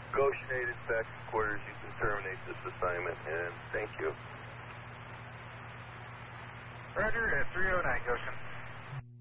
Goshen 8 is back to quarters. You can terminate this assignment, and thank you. Roger, at 309 Goshen.